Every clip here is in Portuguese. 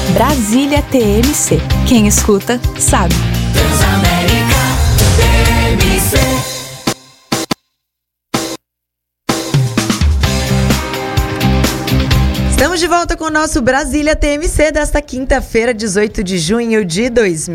Brasília TMC. Quem escuta, sabe. Transamérica TMC. Estamos de volta com o nosso Brasília TMC desta quinta-feira, 18 de junho de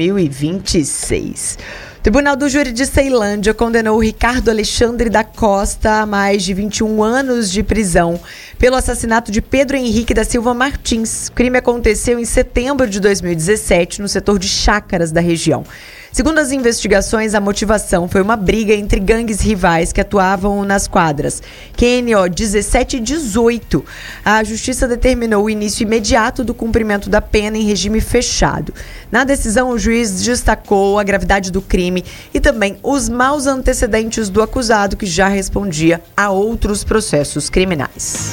2026. O Tribunal do Júri de Ceilândia condenou o Ricardo Alexandre da Costa a mais de 21 anos de prisão pelo assassinato de Pedro Henrique da Silva Martins. O crime aconteceu em setembro de 2017 no setor de Chácaras da região. Segundo as investigações, a motivação foi uma briga entre gangues rivais que atuavam nas quadras QNO 17 e 18. A Justiça determinou o início imediato do cumprimento da pena em regime fechado. Na decisão, o juiz destacou a gravidade do crime e também os maus antecedentes do acusado, que já respondia a outros processos criminais.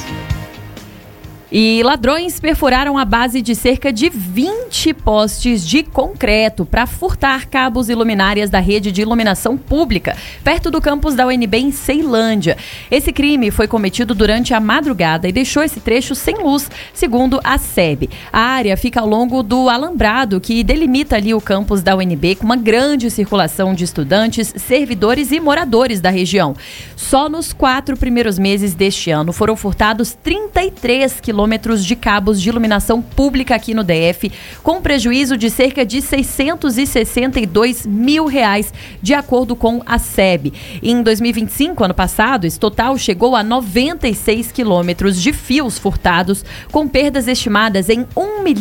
E ladrões perfuraram a base de cerca de 20 postes de concreto para furtar cabos e luminárias da rede de iluminação pública, perto do campus da UNB em Ceilândia. Esse crime foi cometido durante a madrugada e deixou esse trecho sem luz, segundo a SEB. A área fica ao longo do alambrado que delimita ali o campus da UNB, com uma grande circulação de estudantes, servidores e moradores da região. Só nos 4 primeiros meses deste ano foram furtados 33 quilômetros de cabos de iluminação pública aqui no DF, com prejuízo de cerca de R$662 mil, de acordo com a SEB. Em 2025, ano passado, esse total chegou a 96 quilômetros de fios furtados, com perdas estimadas em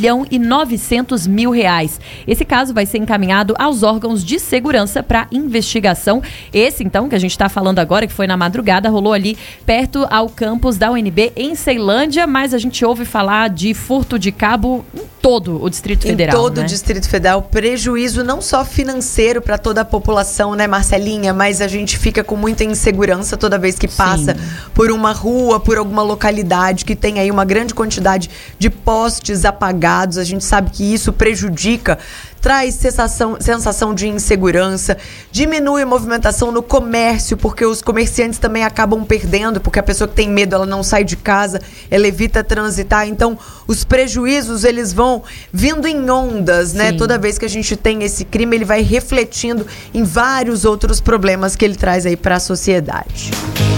R$1.900.000. Esse caso vai ser encaminhado aos órgãos de segurança para investigação. Esse, então, que a gente está falando agora, que foi na madrugada, rolou ali perto ao campus da UNB em Ceilândia, mas a gente ouve falar de furto de cabo em todo o Distrito Federal. Em todo o Distrito Federal, prejuízo não só financeiro para toda a população, né, Marcelinha? Mas a gente fica com muita insegurança toda vez que passa por uma rua, por alguma localidade que tem aí uma grande quantidade de postes apagados. A gente sabe que isso prejudica, traz sensação de insegurança, diminui a movimentação no comércio, porque os comerciantes também acabam perdendo, porque a pessoa que tem medo, ela não sai de casa, ela evita transitar. Então, os prejuízos, eles vão vindo em ondas, né? Toda vez que a gente tem esse crime, ele vai refletindo em vários outros problemas que ele traz aí para a sociedade.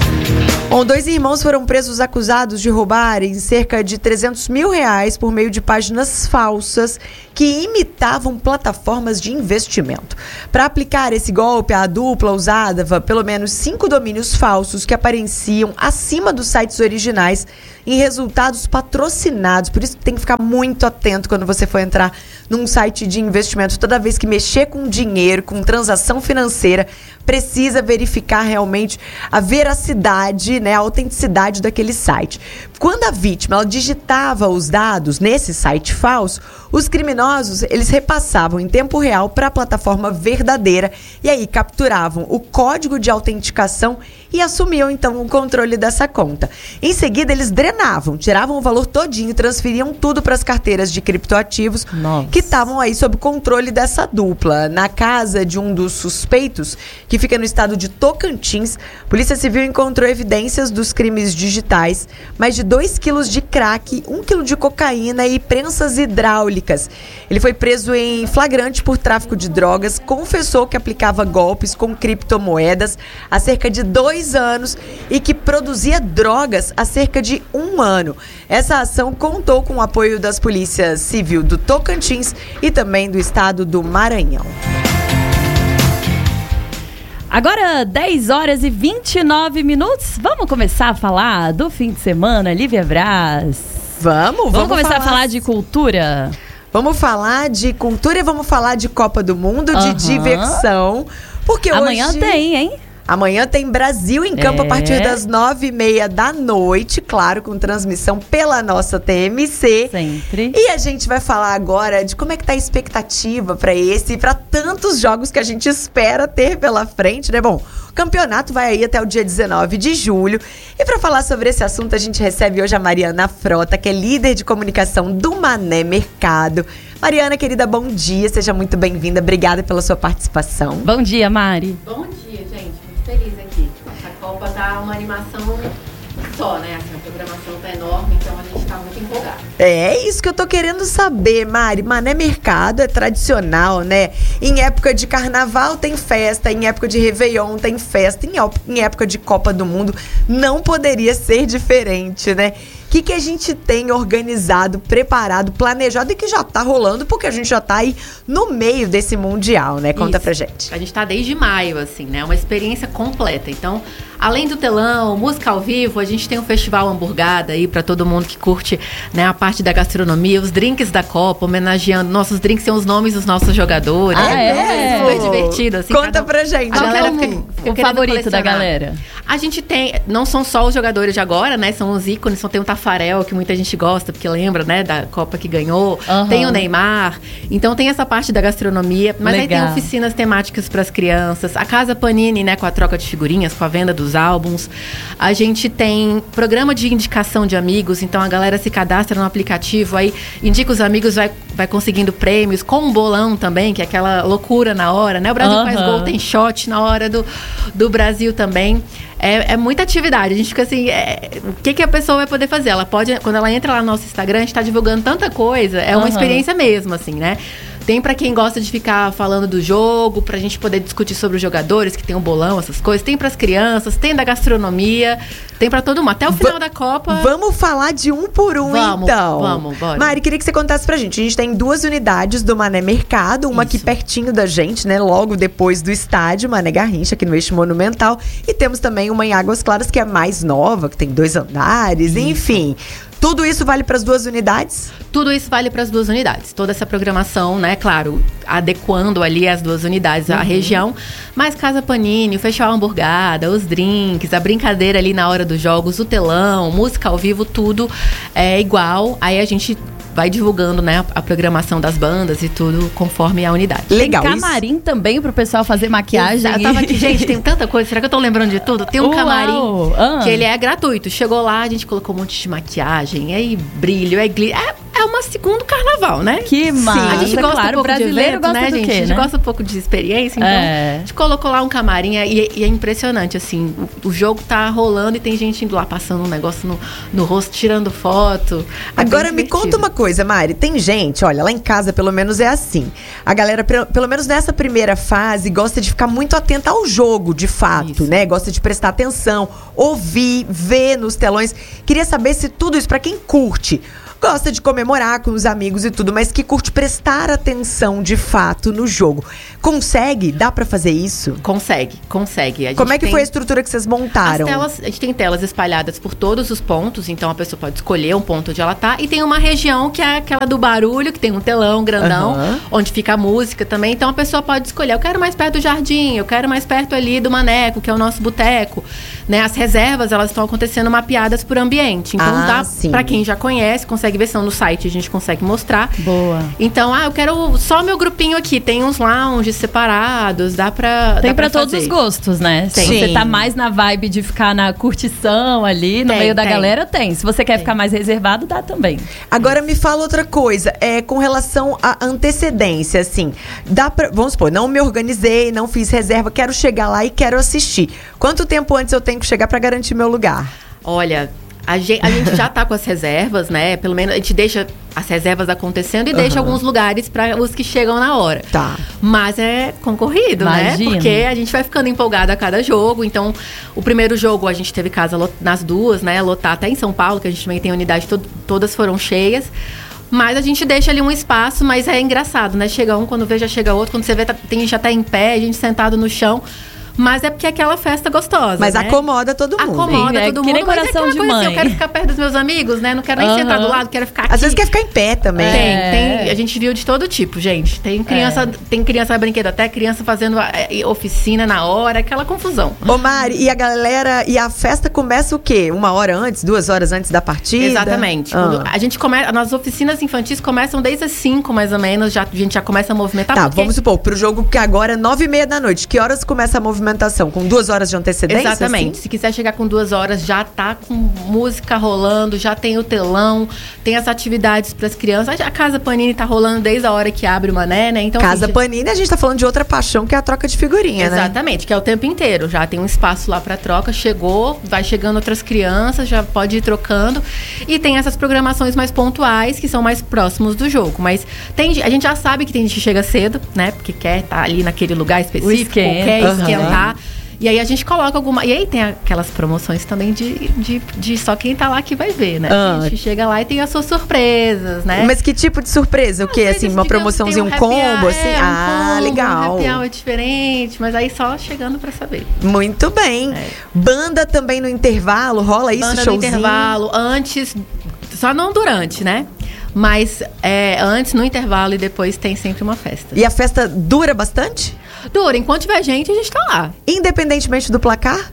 Bom, 2 irmãos foram presos acusados de roubarem cerca de R$300 mil por meio de páginas falsas que imitavam plataformas de investimento. Para aplicar esse golpe, a dupla usava pelo menos 5 domínios falsos que apareciam acima dos sites originais em resultados patrocinados. Por isso que tem que ficar muito atento quando você for entrar num site de investimento. Toda vez que mexer com dinheiro, com transação financeira, precisa verificar realmente a veracidade, né, a autenticidade daquele site. Quando a vítima ela digitava os dados nesse site falso, os criminosos eles repassavam em tempo real para a plataforma verdadeira e aí capturavam o código de autenticação e assumiam então o controle dessa conta. Em seguida, eles drenavam, tiravam o valor todinho, transferiam tudo para as carteiras de criptoativos que estavam aí sob controle dessa dupla. Na casa de um dos suspeitos, que fica no estado de Tocantins, a Polícia Civil encontrou evidências dos crimes digitais, mais de 2 quilos de crack, 1 quilo de cocaína e prensas hidráulicas. Ele foi preso em flagrante por tráfico de drogas, confessou que aplicava golpes com criptomoedas há cerca de 2 anos e que produzia drogas há cerca de 1 ano. Essa ação contou com o apoio das polícias civil do Tocantins e também do estado do Maranhão. Agora, 10 horas e 29 minutos. Vamos começar a falar do fim de semana, Lívia Braz? Vamos começar a falar de cultura? Vamos falar de cultura e vamos falar de Copa do Mundo, de diversão. Porque amanhã hoje... tem, hein? Amanhã tem Brasil em campo a partir das 9h30 da noite, claro, com transmissão pela nossa TMC. Sempre. E a gente vai falar agora de como é que tá a expectativa para esse e para tantos jogos que a gente espera ter pela frente, né? Bom, o campeonato vai aí até o dia 19 de julho. E para falar sobre esse assunto, a gente recebe hoje a Mariana Frota, que é líder de comunicação do Mané Mercado. Mariana, querida, bom dia, seja muito bem-vinda. Obrigada pela sua participação. Bom dia, Mari. Bom dia, gente. Feliz aqui. Essa Copa tá uma animação só, né? Assim, a programação tá enorme, então a gente tá muito empolgado. É isso que eu tô querendo saber, Mari. Mané Mercado é tradicional, né? Em época de carnaval tem festa, em época de Réveillon tem festa, em época de Copa do Mundo não poderia ser diferente, né? O que a gente tem organizado, preparado, planejado e que já tá rolando, porque a gente já tá aí no meio desse Mundial, né? Conta Isso. pra gente. A gente tá desde maio, assim, né? Uma experiência completa. Então, além do telão, música ao vivo, a gente tem um festival hamburgada aí pra todo mundo que curte, né, a parte da gastronomia, os drinks da Copa, homenageando. Nossos drinks têm os nomes dos nossos jogadores. É super divertido, assim. Conta pra gente. A galera Qual que é fica o querendo favorito da colecionar. galera? A gente tem, não são só os jogadores de agora, né? São os ícones, tem o Tafarel, que muita gente gosta, porque lembra, né, da Copa que ganhou. Aham. Tem o Neymar. Então tem essa parte da gastronomia, mas aí Legal. tem oficinas temáticas para as crianças. A Casa Panini, né, com a troca de figurinhas, com a venda dos álbuns. A gente tem programa de indicação de amigos, então a galera se cadastra no aplicativo, aí indica os amigos, vai conseguindo prêmios, com um bolão também, que é aquela loucura na hora, né? O Brasil faz gol, tem shot na hora do Brasil também. É muita atividade. A gente fica assim, o que a pessoa vai poder fazer? Ela pode, quando ela entra lá no nosso Instagram, a gente tá divulgando tanta coisa. É uma experiência mesmo, assim, né? Tem pra quem gosta de ficar falando do jogo, pra gente poder discutir sobre os jogadores, que tem o bolão, essas coisas. Tem pras crianças, tem da gastronomia, tem pra todo mundo. Até o final da Copa. Vamos falar de um por um, então. Vamos, bora. Mari, queria que você contasse pra gente. A gente tem 2 unidades do Mané Mercado, uma aqui Isso. pertinho da gente, né? Logo depois do estádio, Mané Garrincha, aqui no Eixo Monumental. E temos também uma em Águas Claras, que é mais nova, que tem 2 andares, enfim. Tudo isso vale para as 2 unidades? Tudo isso vale para as 2 unidades. Toda essa programação, né? Claro, adequando ali as 2 unidades à região. Mas Casa Panini, o Festival Hamburgada, os drinks, a brincadeira ali na hora dos jogos, o telão, música ao vivo, tudo é igual. Aí a gente vai divulgando, né, a programação das bandas e tudo conforme a unidade. Legal. Tem camarim também pro pessoal fazer maquiagem. Eu tava aqui, gente, tem tanta coisa. Será que eu tô lembrando de tudo? Tem um Uau! camarim que ele é gratuito. Chegou lá, a gente colocou um monte de maquiagem, aí brilho, aí glitter. É uma segundo carnaval, né? Que massa. A gente gosta claro, um pouco brasileiro de evento, gosta né, do gente? quê, A gente né? gosta um pouco de experiência, então É. a gente colocou lá um camarim e é impressionante, assim. O jogo tá rolando e tem gente indo lá passando um negócio no rosto, tirando foto. É Agora bem me divertido. conta uma coisa, Mari. Tem gente, olha, lá em casa pelo menos é assim. A galera, pelo menos nessa primeira fase, gosta de ficar muito atenta ao jogo, de fato, Isso. né? Gosta de prestar atenção, ouvir, ver nos telões. Queria saber se tudo isso, pra quem curte, gosta de comemorar com os amigos e tudo, mas que curte prestar atenção de fato no jogo. Consegue? Dá pra fazer isso? Consegue. A Como gente é que tem- foi a estrutura que vocês montaram? A gente tem telas espalhadas por todos os pontos, então a pessoa pode escolher um ponto onde ela tá. E tem uma região que é aquela do barulho, que tem um telão grandão, Aham. onde fica a música também. Então a pessoa pode escolher, eu quero mais perto do jardim, eu quero mais perto ali do Maneco, que é o nosso boteco. Né? As reservas, elas estão acontecendo mapeadas por ambiente. Então dá sim. pra quem já conhece, consegue ver, são no site, a gente consegue mostrar. Boa. Então, eu quero só meu grupinho aqui. Tem uns lounges separados, dá pra Tem dá pra pra todos fazer. os gostos, né? Se Tem. você Sim. tá mais na vibe de ficar na curtição ali, no Tem, meio da tem. galera, tem. Se você quer ficar mais reservado, dá também. Agora me fala outra coisa, com relação à antecedência, assim, vamos supor, não me organizei, não fiz reserva, quero chegar lá e quero assistir. Quanto tempo antes eu tenho que chegar pra garantir meu lugar? Olha, a gente já tá com as reservas, né? Pelo menos a gente deixa as reservas acontecendo e deixa alguns lugares para os que chegam na hora. Tá. Mas é concorrido, Imagino. né? Porque a gente vai ficando empolgada a cada jogo. Então, o primeiro jogo a gente teve casa nas 2, né? Lotar até em São Paulo, que a gente também tem unidade, todas foram cheias. Mas a gente deixa ali um espaço, mas é engraçado, né? Chega um, quando vê, já chega outro. Quando você vê, tem gente até em pé, a gente sentado no chão. Mas é porque é aquela festa gostosa, Mas né? acomoda todo mundo. Acomoda Sim, é todo que nem mundo, mas é coração aquela de coisa assim, mãe. eu quero ficar perto dos meus amigos, né? Não quero nem sentar do lado, quero ficar aqui. Às vezes quer ficar em pé também. Tem. A gente viu de todo tipo, gente. Tem criança brinquedo, até criança fazendo oficina na hora, aquela confusão. Ô Mari, e a galera, e a festa começa o quê? 1 hora antes, 2 horas antes da partida? Exatamente. Ah. A gente começa, nas oficinas infantis começam desde as 5, mais ou menos, a gente já começa a movimentar. Tá, porque vamos supor, pro jogo que agora é 9h30 da noite. Que horas começa a movimentação? movimentação? Com 2 horas de antecedência? Exatamente. Assim? Se quiser chegar com 2 horas, já tá com música rolando, já tem o telão, tem as atividades para as crianças. A Casa Panini tá rolando desde a hora que abre o Mané, né? Então, Casa assim, Panini, a gente tá falando de outra paixão, que é a troca de figurinha, né? exatamente, que é o tempo inteiro. Já tem um espaço lá para troca, chegou, vai chegando outras crianças, já pode ir trocando. E tem essas programações mais pontuais, que são mais próximos do jogo. Mas a gente já sabe que tem gente que chega cedo, né? Porque quer estar ali naquele lugar específico, quer esquentar. E aí a gente coloca alguma... E aí tem aquelas promoções também de só quem tá lá que vai ver, né? A gente chega lá e tem as suas surpresas, né? Mas que tipo de surpresa? O quê? Assim, uma promoçãozinha, um combo, assim? Combo, legal. Um happy hour diferente, mas aí só chegando pra saber. Muito bem. Banda também no intervalo, rola isso, Banda showzinho? no intervalo, antes... Só não durante, né? Mas antes, no intervalo e depois tem sempre uma festa. E a festa dura bastante? Dura, enquanto tiver gente, a gente tá lá. Independentemente do placar?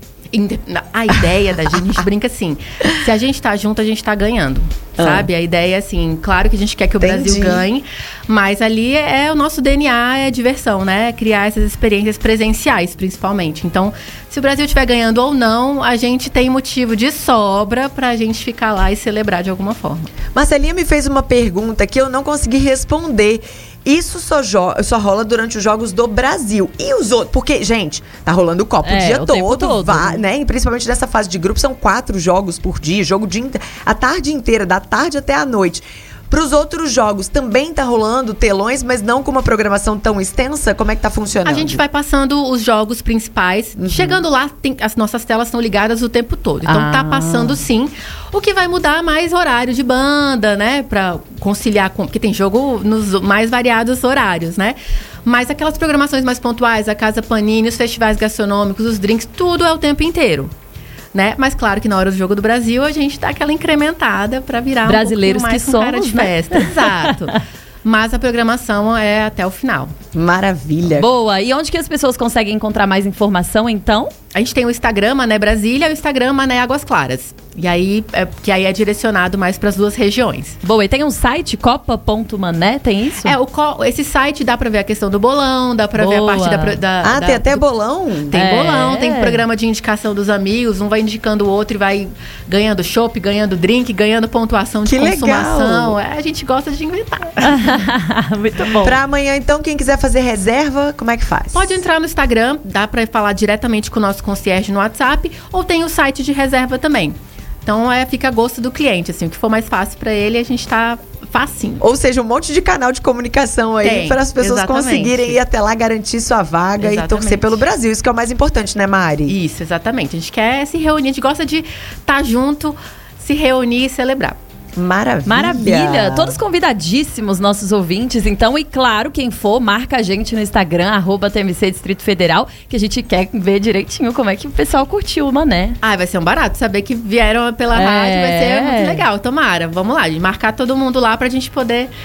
A ideia da gente, a gente brinca assim, se a gente tá junto, a gente tá ganhando, sabe? A ideia é assim, claro que a gente quer que o Brasil ganhe, mas ali o nosso DNA, é diversão, né? Criar essas experiências presenciais, principalmente. Então, se o Brasil estiver ganhando ou não, a gente tem motivo de sobra pra gente ficar lá e celebrar de alguma forma. Marcelinha me fez uma pergunta que eu não consegui responder. Isso só rola durante os Jogos do Brasil. E os outros? Porque, gente, tá rolando o Copa o dia todo. Né? E principalmente nessa fase de grupo, são 4 jogos por dia. Jogo a tarde inteira, da tarde até a noite. Para os outros jogos, também tá rolando telões, mas não com uma programação tão extensa? Como é que tá funcionando? A gente vai passando os jogos principais. Chegando lá, as nossas telas estão ligadas o tempo todo. Então tá passando sim. O que vai mudar mais horário de banda, né? Pra conciliar com... Porque tem jogo nos mais variados horários, né? Mas aquelas programações mais pontuais, a Casa Panini, os festivais gastronômicos, os drinks, tudo é o tempo inteiro. Né? Mas claro que na hora do Jogo do Brasil a gente dá aquela incrementada para virar brasileiros um pouquinho mais que com cara somos, de festa. Exato. Mas a programação é até o final. Maravilha. Boa. E onde que as pessoas conseguem encontrar mais informação, então? A gente tem o Instagram, Mané Brasília, e o Instagram, Mané Águas Claras. E aí, que aí é direcionado mais para as 2 regiões. Boa. E tem um site, copa.mané, tem isso? Esse site dá para ver a questão do bolão, dá para ver a parte tem até bolão? Tem bolão, tem programa de indicação dos amigos, um vai indicando o outro e vai ganhando chopp, ganhando drink, ganhando pontuação de consumação. Legal. A gente gosta de inventar. Muito bom. Pra amanhã, então, quem quiser fazer reserva, como é que faz? Pode entrar no Instagram, dá pra falar diretamente com o nosso concierge no WhatsApp, ou tem o site de reserva também. Então, fica a gosto do cliente, assim, o que for mais fácil pra ele, a gente tá facinho. Ou seja, um monte de canal de comunicação aí para as pessoas conseguirem ir até lá, garantir sua vaga e torcer pelo Brasil. Isso que é o mais importante, né, Mari? Isso, exatamente. A gente quer se reunir, a gente gosta de estar junto, se reunir e celebrar. Maravilha. Todos convidadíssimos, nossos ouvintes, então. E claro, quem for, marca a gente no Instagram, @TMC Distrito Federal, que a gente quer ver direitinho como é que o pessoal curtiu o Mané. Vai ser um barato. Saber que vieram pela rádio vai ser muito legal. Tomara. Vamos lá, marcar todo mundo lá pra gente poder